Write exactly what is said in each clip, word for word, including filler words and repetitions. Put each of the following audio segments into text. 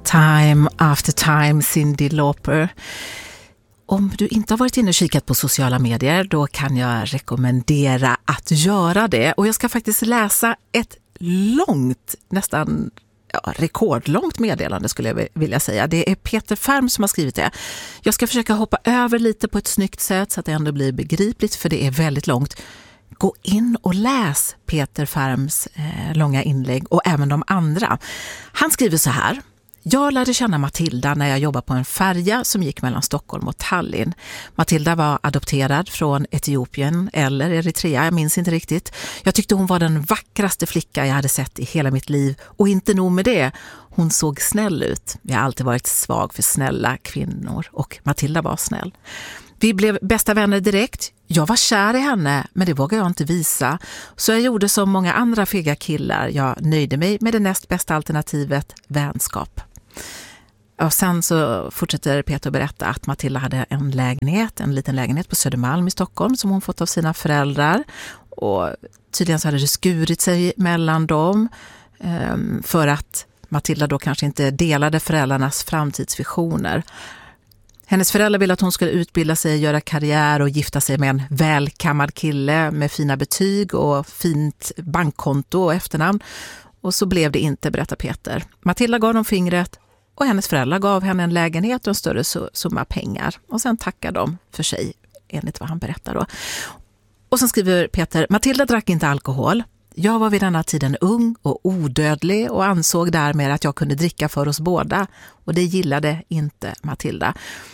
Time after time, Cyndi Lauper. Om du inte har varit inne och kikat på sociala medier, då kan jag rekommendera att göra det. Och jag ska faktiskt läsa ett långt, nästan ja, rekordlångt meddelande skulle jag vilja säga. Det är Peter Färm som har skrivit det. Jag ska försöka hoppa över lite på ett snyggt sätt så att det ändå blir begripligt, för det är väldigt långt. Gå in och läs Peter Färms eh, långa inlägg och även de andra. Han skriver så här. Jag lärde känna Matilda när jag jobbade på en färja som gick mellan Stockholm och Tallinn. Matilda var adopterad från Etiopien eller Eritrea, jag minns inte riktigt. Jag tyckte hon var den vackraste flicka jag hade sett i hela mitt liv. Och inte nog med det, hon såg snäll ut. Jag har alltid varit svag för snälla kvinnor och Matilda var snäll. Vi blev bästa vänner direkt. Jag var kär i henne, men det vågade jag inte visa. Så jag gjorde som många andra fega killar. Jag nöjde mig med det näst bästa alternativet, vänskap. Och sen så fortsätter Peter berätta att Matilda hade en lägenhet, en liten lägenhet på Södermalm i Stockholm som hon fått av sina föräldrar. Och tydligen så hade det skurit sig mellan dem för att Matilda då kanske inte delade föräldrarnas framtidsvisioner. Hennes föräldrar ville att hon skulle utbilda sig, göra karriär och gifta sig med en välkammad kille med fina betyg och fint bankkonto och efternamn. Och så blev det inte, berättar Peter. Matilda gav dem fingret och hennes föräldrar gav henne en lägenhet och en större summa pengar. Och sen tackade de för sig, enligt vad han berättar då. Och sen skriver Peter, Matilda drack inte alkohol. Jag var vid denna tiden ung och odödlig och ansåg därmed att jag kunde dricka för oss båda. Och det gillade inte Matilda.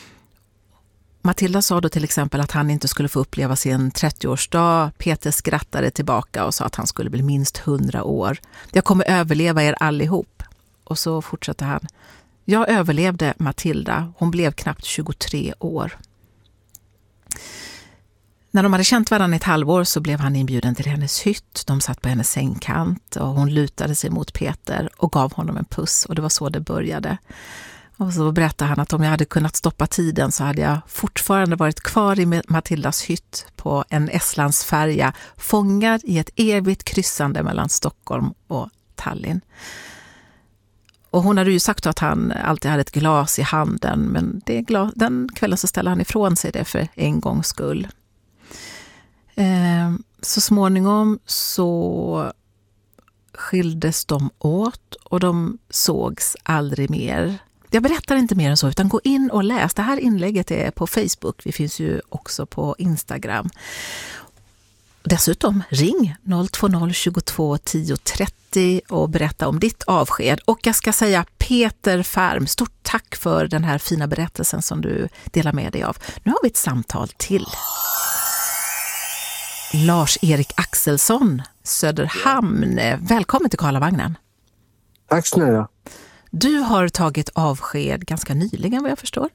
Matilda sa då till exempel att han inte skulle få uppleva sin trettioårsdag. Peter skrattade tillbaka och sa att han skulle bli minst hundra år. Jag kommer överleva er allihop. Och så fortsätter han. Jag överlevde Matilda. Hon blev knappt tjugotre år. När de hade känt varandra i ett halvår så blev han inbjuden till hennes hytt. De satt på hennes sängkant och hon lutade sig mot Peter och gav honom en puss. Och det var så det började. Och så berättade han att om jag hade kunnat stoppa tiden så hade jag fortfarande varit kvar i Matildas hytt på en Estlandsfärja, fångad i ett evigt kryssande mellan Stockholm och Tallinn. Och hon hade ju sagt att han alltid hade ett glas i handen, men det glas, den kvällen så ställde han ifrån sig det för en gångs skull. Eh, så småningom så skildes de åt och de sågs aldrig mer. Jag berättar inte mer än så, utan gå in och läs. Det här inlägget är på Facebook. Vi finns ju också på Instagram. Dessutom ring noll två noll tjugotvå tio trettio och berätta om ditt avsked. Och jag ska säga Peter Färm, stort tack för den här fina berättelsen som du delar med dig av. Nu har vi ett samtal till. Lars-Erik Axelsson, Söderhamn. Välkommen till Karlavagnen. Tack snälla. Du har tagit avsked ganska nyligen, vad jag förstår.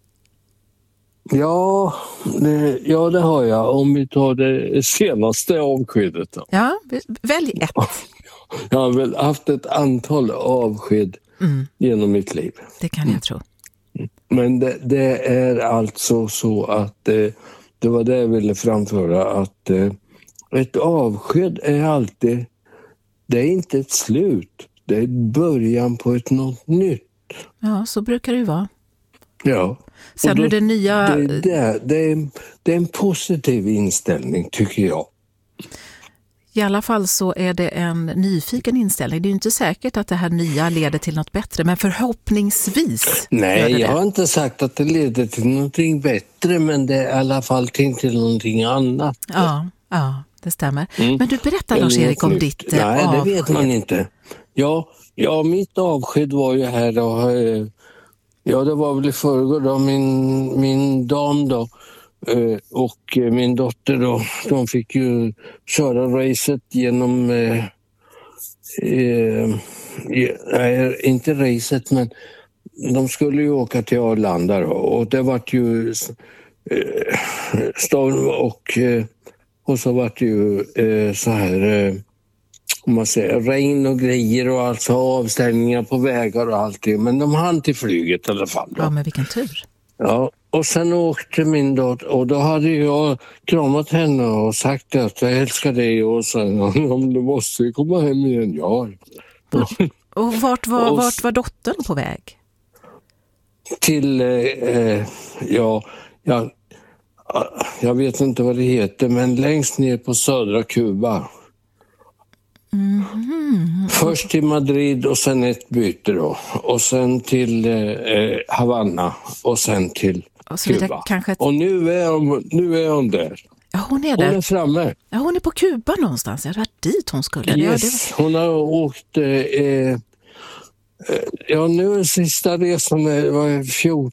Ja, det, ja, det har jag. Om vi tar det senaste avskedet då. Ja, välj ett. Jag har väl haft ett antal avsked mm. genom mitt liv. Det kan jag mm. tro. Men det, det är alltså så att eh, det var det jag ville framföra, att eh, ett avsked är alltid, det är inte ett slut. Det är början på ett något nytt. Ja, så brukar det vara. Ja. Sen då, det nya... Det, det, det, är, det är en positiv inställning, tycker jag. I alla fall så är det en nyfiken inställning. Det är ju inte säkert att det här nya leder till något bättre, men förhoppningsvis. Nej, det jag det. har inte sagt att det leder till någonting bättre, men det är i alla fall till, till någonting annat. Ja, ja, det stämmer. Mm. Men du berättar, Lars-Erik, om ditt Nej, avsked. det vet man inte. Ja, ja, mitt avsked var ju här då, ja, det var väl i förrgår då, min, min dam då och min dotter då, de fick ju köra racet genom, eh, eh, nej, inte racet, men de skulle ju åka till Arlanda då, och det var ju eh, storm och, eh, och så var det ju eh, så här... Eh, om man säger, regn och grejer och alltså avställningar på vägar och allt det. Men de hann till flyget i alla fall. Då. Ja, men vilken tur. Ja, och sen åkte min dotter och då hade jag kramat henne och sagt att jag älskar dig och sen om du måste komma hem igen, ja. Och vart var, och, vart var dottern på väg? till, eh, ja, ja, jag vet inte vad det heter, men längst ner på södra Kuba. Mm-hmm. Först till Madrid och sen ett byte då. Och sen till eh, Havanna och sen till och Kuba. Kanske ett... Och nu är, hon, nu är hon där. Ja, hon är där. Hon är framme. Ja, hon är på Kuba någonstans. Jag var dit hon skulle. Yes, ja, det... hon har åkt... Eh, eh, ja, nu är sista resan var fjorton.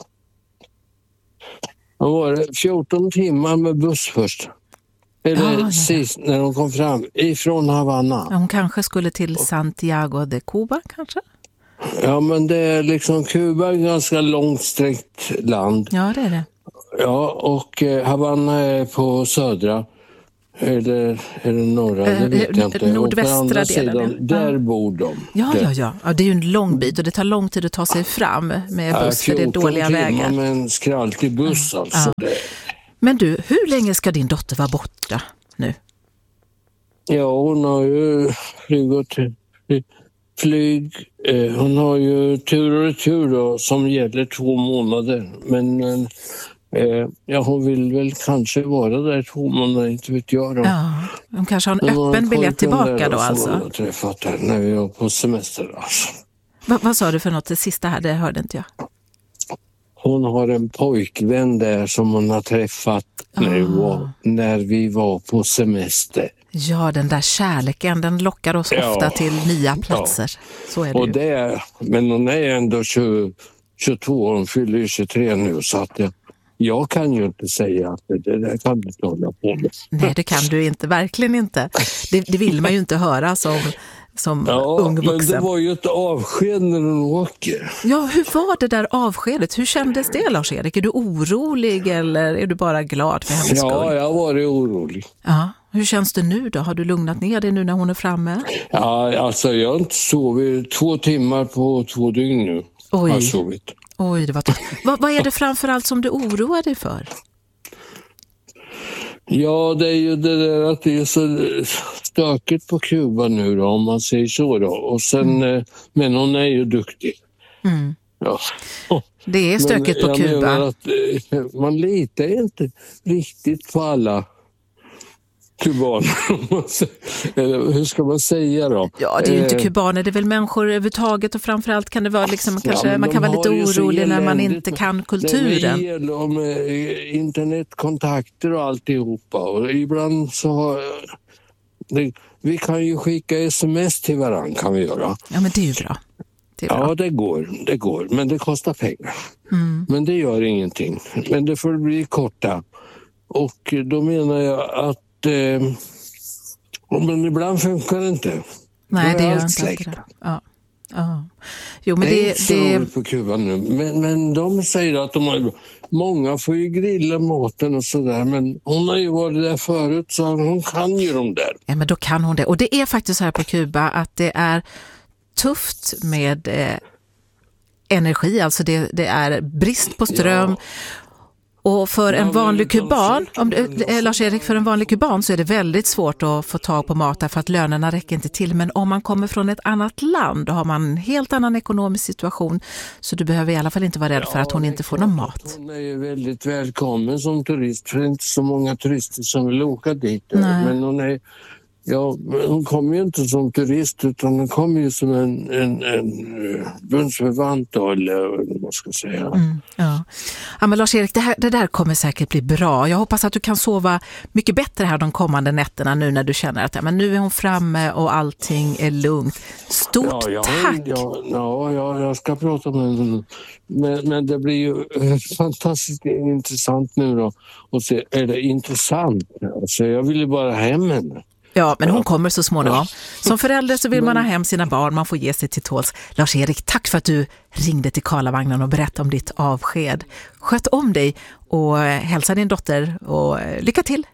Var det fjorton timmar med buss först. Eller ja, sist när hon kom fram ifrån Havanna. Ja, hon kanske skulle till Santiago de Cuba kanske? Ja, men det är liksom Kuba är ett ganska långt sträckt land. Ja, det är det. Ja, och eh, Havanna är på södra eller är det norra, det vet jag inte. Nordvästra delen. Ja. Där bor de. Ja, ja, ja, ja. Det är ju en lång bit och det tar lång tid att ta sig fram med buss för det är dåliga vägar. fjorton timmar med en skraltig buss alltså. Ja. Men du, hur länge ska din dotter vara borta nu? Ja, hon har ju flygot flyg. Hon har ju tur och retur då, som gäller två månader. Men eh, ja, hon vill väl kanske vara där två månader, inte vet jag då. Ja, hon kanske har en öppen biljett tillbaka då alltså? Jag har träffat här när vi var på semester alltså. Va, vad sa du för något det sista här? Det hörde inte jag. Hon har en pojkvän där som hon har träffat ah. när, vi var, när vi var på semester. Ja, den där kärleken, den lockar oss ja. ofta till nya platser. Ja. Så är det och ju. Det är, men hon är ändå tjugo, tjugotvå år, hon fyller tjugotre nu. Så att jag, jag kan ju inte säga att det, det där kan du inte hålla på med. Nej, det kan du inte, verkligen inte. Det, det vill man ju inte höra som... som ja, ung vuxen. Men det var ju ett avsked när hon åker. Ja, hur var det där avskedet? Hur kändes det, Lars-Erik? Är du orolig eller är du bara glad för hennes skull? Ja, jag var orolig. Ja, hur känns det nu då? Har du lugnat ner dig nu när hon är framme? Ja, alltså jag har inte sovit två timmar på två dygn nu. Oj, har sovit. Oj det var tufft. vad, vad är det framförallt som du oroar dig för? Ja, det är ju det där att det är så stökigt på Kuba nu då, om man säger så då. Och sen, mm. Men hon är ju duktig. Mm. Ja. Det är stökigt men på Kuba. Att, man litar inte riktigt på alla kubaner. Eller hur ska man säga då? Ja, det är ju inte kubaner, det är väl människor överhuvudtaget och framförallt kan det vara liksom, kanske, ja, man kan vara lite orolig när man inte kan kulturen. Det är med internetkontakter och alltihopa och ibland så det, vi kan ju skicka sms till varandra kan vi göra. Ja, men det är ju bra. Det är bra. Ja, det går, det går, men det kostar pengar. Mm. Men det gör ingenting. Men det får bli korta. Och då menar jag att Eh, men ibland funkar det inte. Nej, det gör inte alltid det. Ja. Ja. Jo, men det, det är det... på Kuba nu. Men, men de säger att de har, många får ju grilla maten och sådär. Men hon har ju varit där förut så hon kan ju de där. Ja, men då kan hon det. Och det är faktiskt så här på Kuba att det är tufft med eh, energi. Alltså det, det är brist på ström. Ja. Och för en vanlig kuban, om det, Lars-Erik, för en vanlig kuban så är det väldigt svårt att få tag på mat för att lönerna räcker inte till. Men om man kommer från ett annat land då har man en helt annan ekonomisk situation. Så du behöver i alla fall inte vara rädd för att hon inte får någon mat. Hon är ju väldigt välkommen som turist för det är inte så många turister som vill åka dit. Nej. Men hon är... Ja, hon kommer ju inte som turist utan hon kommer ju som en, en, en bundsförvant då, eller vad man ska säga. Mm, ja. Ja, men Lars-Erik, det, här, det där kommer säkert bli bra. Jag hoppas att du kan sova mycket bättre här de kommande nätterna nu när du känner att ja, men nu är hon framme och allting är lugnt. Stort ja, ja, tack! Ja, ja, ja, jag ska prata med henne. Men, men det blir ju fantastiskt intressant nu då. Och se, är det intressant? Alltså, jag vill ju bara hem henne. Ja, men hon kommer så småningom. Som förälder så vill man ha hem sina barn, man får ge sig till tåls. Lars-Erik, tack för att du ringde till Karlavagnen och berättade om ditt avsked. Sköt om dig och hälsa din dotter och lycka till